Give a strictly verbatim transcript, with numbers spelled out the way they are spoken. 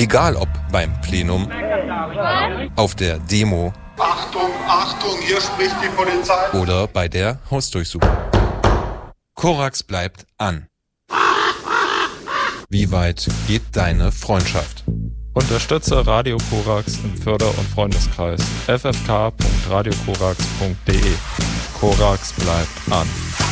Egal ob beim Plenum, auf der Demo, Achtung, Achtung, hier spricht die Polizei, oder bei der Hausdurchsuchung. Korax bleibt an. Wie weit geht deine Freundschaft? Unterstütze Radio Korax im Förder- und Freundeskreis. f f k punkt radio korax punkt d e. Korax bleibt an.